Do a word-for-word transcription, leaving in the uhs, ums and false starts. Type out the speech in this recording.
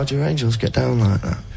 how do your angels get down like that?